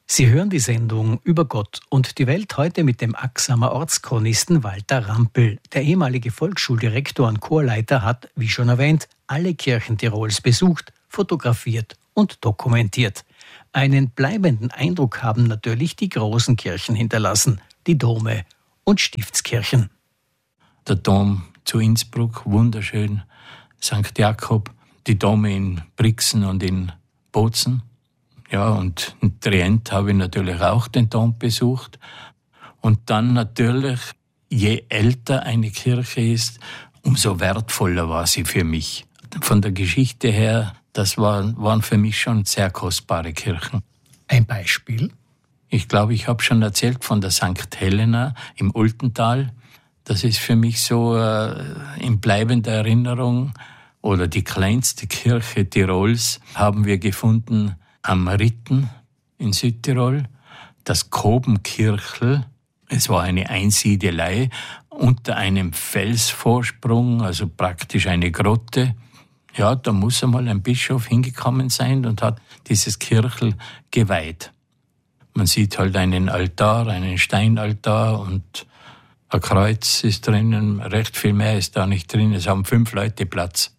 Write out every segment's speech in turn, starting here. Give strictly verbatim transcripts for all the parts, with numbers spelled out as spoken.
Sie hören die Sendung über Gott und die Welt heute mit dem Axamer Ortschronisten Walter Rampel. Der ehemalige Volksschuldirektor und Chorleiter hat, wie schon erwähnt, alle Kirchen Tirols besucht, fotografiert und dokumentiert. Einen bleibenden Eindruck haben natürlich die großen Kirchen hinterlassen, die Dome und Stiftskirchen. Der Dom zu Innsbruck, wunderschön, Sankt Jakob, die Dome in Brixen und in Bozen. Ja, und in Trient habe ich natürlich auch den Dom besucht. Und dann natürlich, je älter eine Kirche ist, umso wertvoller war sie für mich. Von der Geschichte her, das war, waren für mich schon sehr kostbare Kirchen. Ein Beispiel? Ich glaube, ich habe schon erzählt von der Sankt Helena im Ultental. Das ist für mich so äh, in bleibender Erinnerung. Oder die kleinste Kirche Tirols haben wir gefunden am Ritten in Südtirol, das Kobenkirchel. Es war eine Einsiedelei unter einem Felsvorsprung, also praktisch eine Grotte. Ja, da muss einmal ein Bischof hingekommen sein und hat dieses Kirchel geweiht. Man sieht halt einen Altar, einen Steinaltar und ein Kreuz ist drinnen, recht viel mehr ist da nicht drin. Es haben fünf Leute Platz.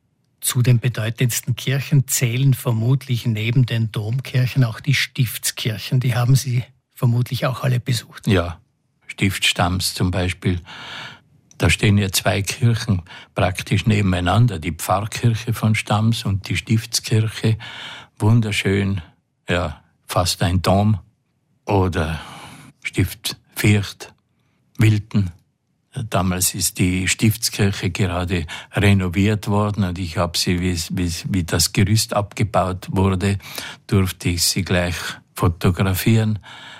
Zu den bedeutendsten Kirchen zählen vermutlich neben den Domkirchen auch die Stiftskirchen. Die haben Sie vermutlich auch alle besucht. Ja, Stift Stams zum Beispiel. Da stehen ja zwei Kirchen praktisch nebeneinander. Die Pfarrkirche von Stams und die Stiftskirche. Wunderschön, ja, fast ein Dom. Oder Stift Vierth, Wilten. Damals ist die Stiftskirche gerade renoviert worden und ich habe sie, wie, wie, wie das Gerüst abgebaut wurde, durfte ich sie gleich fotografieren.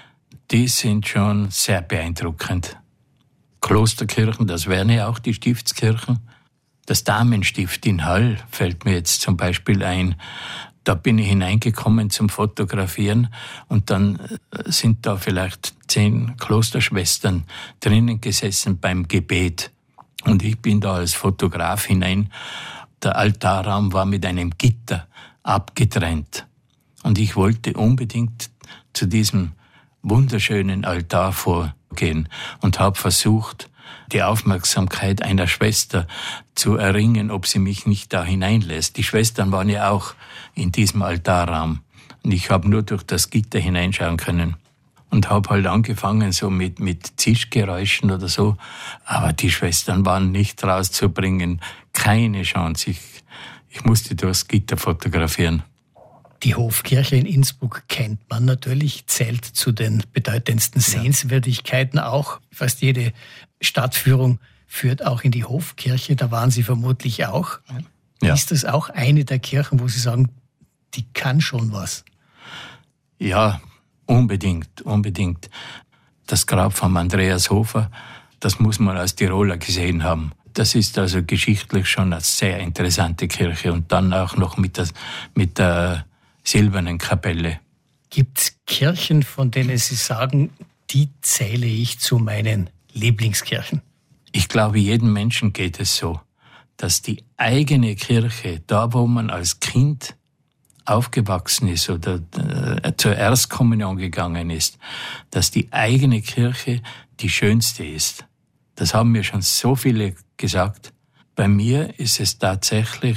Die sind schon sehr beeindruckend. Klosterkirchen, das wären ja auch die Stiftskirchen. Das Damenstift in Hall fällt mir jetzt zum Beispiel ein. Da bin ich hineingekommen zum Fotografieren und dann sind da vielleicht zehn Klosterschwestern drinnen gesessen beim Gebet. Und ich bin da als Fotograf hinein. Der Altarraum war mit einem Gitter abgetrennt. Und ich wollte unbedingt zu diesem wunderschönen Altar vorgehen und habe versucht, die Aufmerksamkeit einer Schwester zu erringen, ob sie mich nicht da hineinlässt. Die Schwestern waren ja auch in diesem Altarraum. Und ich habe nur durch das Gitter hineinschauen können. Und habe halt angefangen so mit, mit Zischgeräuschen oder so. Aber die Schwestern waren nicht rauszubringen. Keine Chance. Ich, ich musste durchs Gitter fotografieren. Die Hofkirche in Innsbruck kennt man natürlich, zählt zu den bedeutendsten Sehenswürdigkeiten auch. Fast jede Stadtführung führt auch in die Hofkirche. Da waren Sie vermutlich auch. Ja. Ist das auch eine der Kirchen, wo Sie sagen, die kann schon was? Ja, unbedingt, unbedingt. Das Grab von Andreas Hofer, das muss man als Tiroler gesehen haben. Das ist also geschichtlich schon eine sehr interessante Kirche und dann auch noch mit der, mit der silbernen Kapelle. Gibt es Kirchen, von denen Sie sagen, die zähle ich zu meinen Lieblingskirchen? Ich glaube, jedem Menschen geht es so, dass die eigene Kirche, da wo man als Kind aufgewachsen ist oder äh, zur Erstkommunion gegangen ist, dass die eigene Kirche die schönste ist. Das haben mir schon so viele gesagt. Bei mir ist es tatsächlich,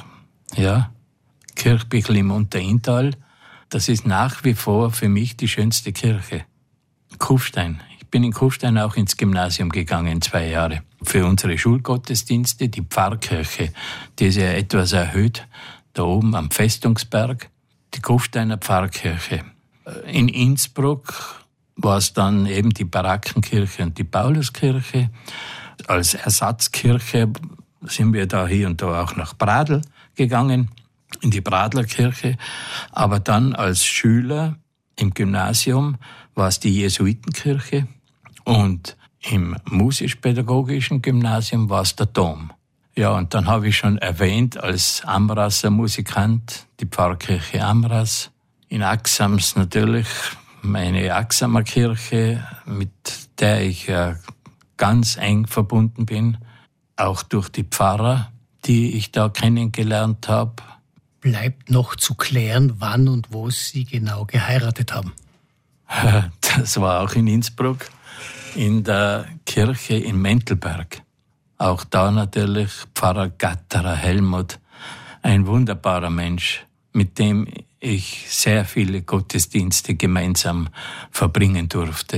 ja, Kirchbichl im Unterinntal. Das ist nach wie vor für mich die schönste Kirche. Kufstein. Ich bin in Kufstein auch ins Gymnasium gegangen, zwei Jahre. Für unsere Schulgottesdienste, die Pfarrkirche, die ist ja etwas erhöht, da oben am Festungsberg, die Kufsteiner Pfarrkirche. In Innsbruck war es dann eben die Barackenkirche und die Pauluskirche. Als Ersatzkirche sind wir da hier und da auch nach Pradl gegangen, in die Pradlerkirche. Aber dann als Schüler im Gymnasium war es die Jesuitenkirche und im musisch-pädagogischen Gymnasium war es der Dom. Ja, und dann habe ich schon erwähnt, als Amraser Musikant, die Pfarrkirche Amras. In Axams natürlich meine Axamer Kirche, mit der ich ja ganz eng verbunden bin. Auch durch die Pfarrer, die ich da kennengelernt habe. Bleibt noch zu klären, wann und wo Sie genau geheiratet haben. Das war auch in Innsbruck, in der Kirche in Mentelberg. Auch da natürlich Pfarrer Gatterer Helmut, ein wunderbarer Mensch, mit dem ich sehr viele Gottesdienste gemeinsam verbringen durfte.